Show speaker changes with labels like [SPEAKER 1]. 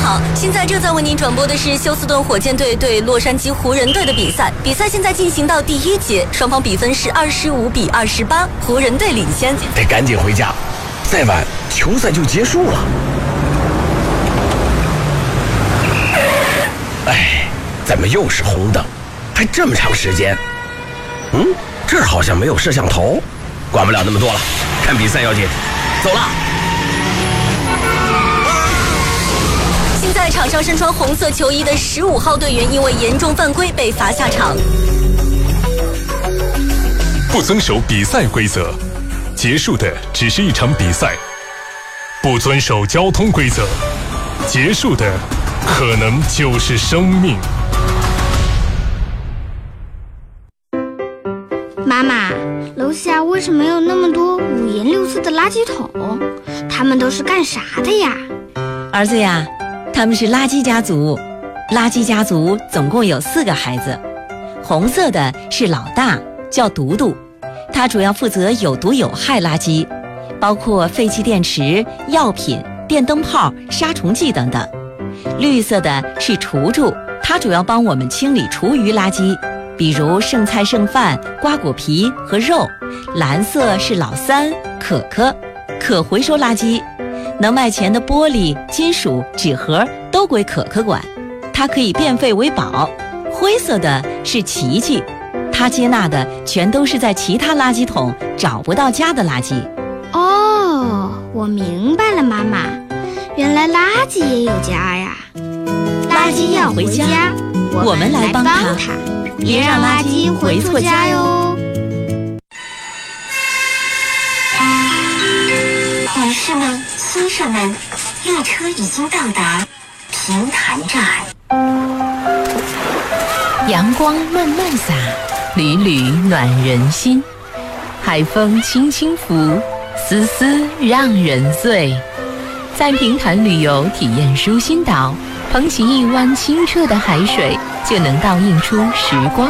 [SPEAKER 1] 好，现在正在为您转播的是休斯顿火箭队对洛杉矶湖人队的比赛。比赛现在进行到第1节，双方比分是25-28，湖人队领先。
[SPEAKER 2] 得赶紧回家，再晚球赛就结束了。哎，怎么又是红灯？还这么长时间？这儿好像没有摄像头，管不了那么多了，看比赛要紧。走了。
[SPEAKER 1] 现在场上身穿红色球衣的15号队员因为严重犯规被罚下场。
[SPEAKER 3] 不遵守比赛规则，结束的只是一场比赛；不遵守交通规则，结束的可能就是生命。
[SPEAKER 4] 妈妈，楼下为什么有那么多五颜六色的垃圾桶？他们都是干啥的呀？
[SPEAKER 5] 儿子呀，他们是垃圾家族。垃圾家族总共有4个孩子，红色的是老大，叫独独，他主要负责有毒有害垃圾，包括废弃电池、药品、电灯泡、杀虫剂等等。绿色的是厨厨，他主要帮我们清理厨余垃圾，比如剩菜剩饭、瓜果皮和肉。蓝色是老三可可，可回收垃圾，能卖钱的玻璃、金属、纸盒都归可可管，它可以变废为宝。灰色的是琪琪，他接纳的全都是在其他垃圾桶找不到家的垃圾。
[SPEAKER 4] 哦，我明白了，妈妈，原来垃圾也有家呀。垃圾要回家，我们来帮他，别让垃圾回错家哟。
[SPEAKER 6] 女士们、先生们，列车已经到达平潭站。
[SPEAKER 7] 阳光慢慢洒，缕缕暖人心。海风轻轻拂，丝丝让人醉。在平潭旅游体验舒心岛，捧起一湾清澈的海水，就能倒映出时光